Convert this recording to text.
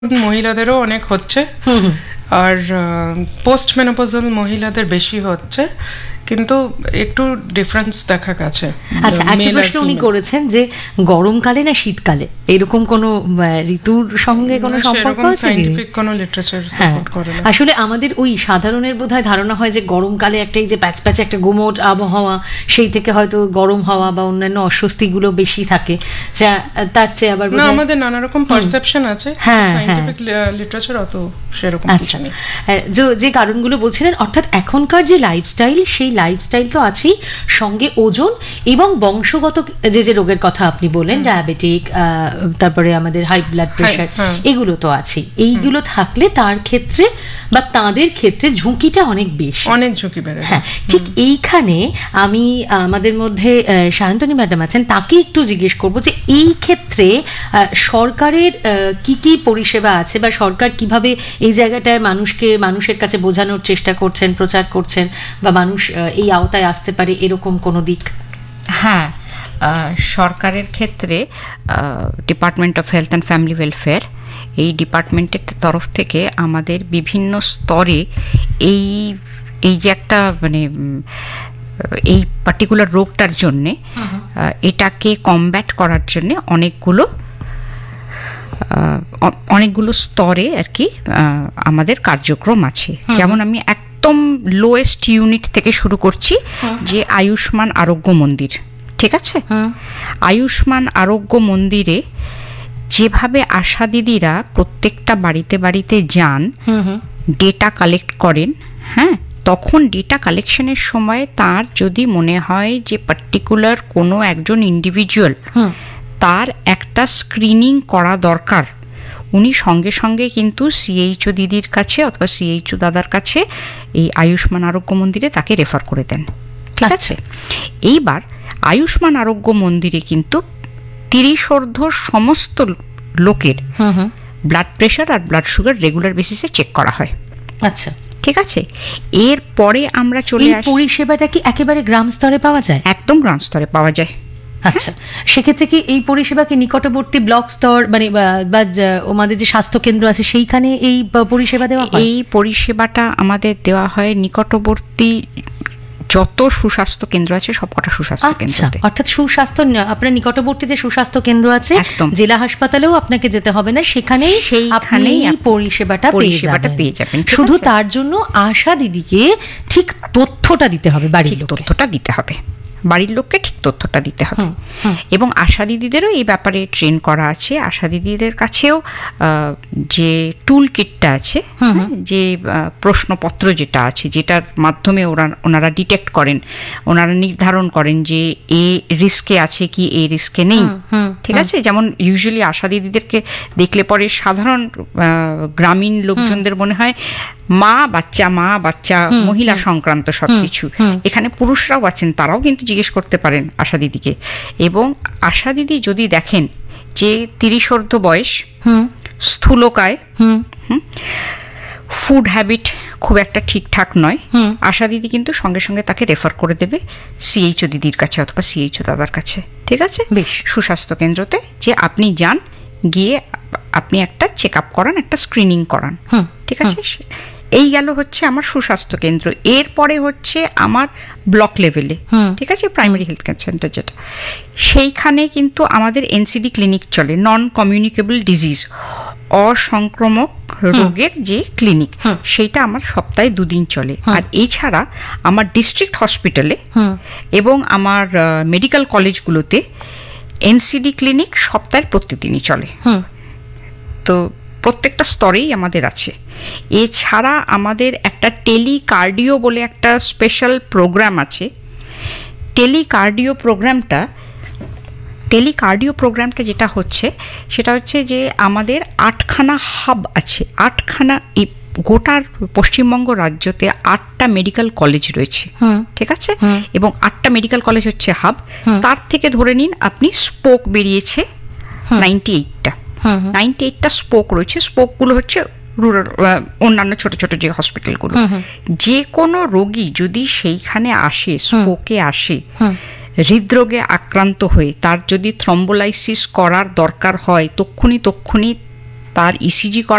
মহিলাদেরও অনেক হচ্ছে, আর post menopausal মহিলাদের বেশি হচ্ছে, কিন্তু একটু ডিফারেন্স দেখা গেছে। আচ্ছা, একটা প্রশ্ন উনি করেছেন যে গরমকালে না শীতকালে এরকম কোনো ঋতুর সঙ্গে কোনো সম্পর্ক আছে? সায়েন্টিফিক কোনো লিটারেচার সাপোর্ট করে না। আসলে আমাদের ওই সাধারণের বোধহয় ধারণা হয় যে গরমকালে একটা এই যে প্যাচ একটা গুমোট আবহাওয়া, সেই থেকে হয়তো গরম হওয়া বা অন্যান্য অস্বস্তিগুলো বেশি থাকে, তার চেয়ে আবার না, আমাদের নানা রকম পারসেপশন আছে, সায়েন্টিফিক লিটারেচার অত সেরকম কিছু নেই। যে কারণগুলো বলছিলেন, অর্থাৎ এখনকার যে লাইফস্টাইল, সেই লাইফস্টাইল তো আছেই, সঙ্গে ওজন এবং বংশগত যে রোগের কথা আপনি বললেন, ডায়াবেটিক, তারপরে আমাদের হাই ব্লাড প্রেশার, এগুলো তো আছে। এইগুলো থাকলে তার ক্ষেত্রে বা তাদের ক্ষেত্রে ঝুঁকিটা অনেক বেশি, অনেক ঝুঁকি বেড়ে। হ্যাঁ, ঠিক এইখানে আমি আমাদের মধ্যে সায়ন্তনী ম্যাডাম আছেন, তাকে একটু জিজ্ঞেস করবো যে এই ক্ষেত্রে সরকারের কি কি পরিষেবা আছে বা সরকার কিভাবে এই জায়গাটায় মানুষের কাছে বোঝানোর চেষ্টা করছেন, প্রচার করছেন, বা মানুষ এই আওতায় আসতে পারে এরকম কোনো দিক? হ্যাঁ, সরকারের ক্ষেত্রে department of health and family welfare, এই ডিপার্টমেন্টের তরফ থেকে আমাদের বিভিন্ন স্তরে এই যে একটা এই পার্টিকুলার রোগটার জন্যে এটাকে কমব্যাট করার জন্যে অনেকগুলো স্তরে আর কি আমাদের কার্যক্রম আছে। যেমন আমি একদম লোয়েস্ট ইউনিট থেকে শুরু করছি, যে আয়ুষ্মান আরোগ্য মন্দির, ঠিক আছে? আয়ুষ্মান আরোগ্য মন্দিরে যেভাবে আশা দিদিরা প্রত্যেকটা বাড়িতে বাড়িতে যান, ডেটা কালেক্ট করেন, হ্যাঁ, তখন ডেটা কালেকশনের সময় তার যদি মনে হয় যে পার্টিকুলার কোনো একজন ইন্ডিভিজুয়াল তার একটা স্ক্রিনিং করা দরকার, উনি সঙ্গে সঙ্গে কিন্তু সিএইচও দিদির কাছে অথবা সিএইচও দাদার কাছে এই আয়ুষ্মান আরোগ্য মন্দিরে তাকে রেফার করে দেন, ঠিক আছে? এইবার আয়ুষ্মান আরোগ্য মন্দিরে কিন্তু 30 ঊর্ধ্ব সমস্ত লোকের ব্লাড প্রেশার আর ব্লাড সুগার রেগুলার বেসিসে চেক করা হয়। আচ্ছা, ঠিক আছে। এরপরে আমরা চলে আসি, পরিষেবাটা কি একেবারে গ্রাম স্তরে পাওয়া যায়? একদম গ্রাম স্তরে পাওয়া যায়। আচ্ছা, সেক্ষেত্রে কি এই পরিষেবাকে নিকটবর্তী ব্লক স্তর বা আমাদের যে স্বাস্থ্য কেন্দ্র আছে সেইখানে এই পরিষেবা দেওয়া হয়? এই পরিষেবাটা আমাদের দেওয়া হয় নিকটবর্তী যত সুস্বাস্থ্য কেন্দ্র আছে সবকটা সুস্বাস্থ্য কেন্দ্রতে। অর্থাৎ সুস্বাস্থ্য, আপনার নিকটবর্তী যে সুস্বাস্থ্য কেন্দ্র আছে, জেলা হাসপাতালেও আপনাকে যেতে হবে না, সেইখানেই পরিষেবাটা পেয়ে যাবেন। শুধু তার জন্য আশা দিদিকে ঠিক তথ্যটা দিতে হবে, বাড়ির তথ্যটা দিতে হবে, বাড়ির লোককে ঠিক তথ্যটা দিতে হবে। এবং আশা দিদিদেরও এই ব্যাপারে ট্রেন করা আছে। আশা দিদিদের কাছেও যে টুল কিটটা আছে, যে প্রশ্নপত্র যেটা আছে, যেটার মাধ্যমে ওনারা ডিটেক্ট করেন, ওনারা নির্ধারণ করেন যে এ রিস্কে আছে কি এ রিস্কে নেই, ঠিক আছে? যেমন ইউজুয়ালি আশা দিদিদেরকে দেখলে পরে সাধারণ গ্রামীণ লোকজনদের মনে হয় মা বাচ্চা মহিলা সংক্রান্ত সবকিছু। এখানে পুরুষরাও আছেন, তারাও কিন্তু জিজ্ঞেস করতে পারেন আশা দিদিকে। এবং আশা দিদি যদি দেখেন যে 30 ঊর্ধ্ব বয়স, স্থূলকায়, ফুড হ্যাবিট খুব একটা ঠিকঠাক নয়, আশা দিদি কিন্তু সঙ্গে সঙ্গে তাকে রেফার করে দেবে সিএইচও দিদির কাছে অথবা সিএইচও দাদার কাছে, ঠিক আছে? বেশ, সুস্বাস্থ্য কেন্দ্রতে যে আপনি যান, গিয়ে আপনি একটা চেক আপ করান, একটা স্ক্রিনিং করান, ঠিক আছে? এই গেল হচ্ছে আমার সুস্বাস্থ্য কেন্দ্র। এরপরে হচ্ছে আমার ব্লক লেভেলে, ঠিক আছে, প্রাইমারি হেলথ কেয়ার সেন্টার যেটা, সেইখানে কিন্তু আমাদের এনসিডি ক্লিনিক চলে, নন কমিউনিকেবল ডিজিজ, অসংক্রামক রোগের যে ক্লিনিক, সেইটা আমার সপ্তাহে 2 দিন চলে। আর এছাড়া আমার ডিস্ট্রিক্ট হসপিটালে এবং আমার মেডিকেল কলেজগুলোতে এনসিডি ক্লিনিক সপ্তাহের প্রতিদিনই চলে। তো প্রত্যেকটা স্তরেই আমাদের আছে। এছাড়া আমাদের একটা টেলিকার্ডিও বলে একটা স্পেশাল প্রোগ্রাম আছে। টেলিকার্ডিও প্রোগ্রামটা যেটা হচ্ছে সেটা হচ্ছে যে আমাদের 8খানা হাব আছে, 8খানা, গোটার পশ্চিমবঙ্গ রাজ্যতে 8টা মেডিকেল কলেজ রয়েছে, ঠিক আছে? এবং 8টা মেডিকেল কলেজ হচ্ছে হাব। তার থেকে ধরে নিন আপনি স্পোক বেরিয়েছে 98টা স্পোক রয়েছে। স্পোকগুলো হচ্ছে রুরাল, অন্যান্য ছোট ছোট যে হসপিটালগুলো। যে কোনো রোগী যদি সেইখানে আসে, স্পোকে আসে, হৃদরোগে আক্রান্ত হয়ে তার যদি থ্রম্বোলাইসিস করার দরকার হয়, তক্ষুনি তার ইসিজি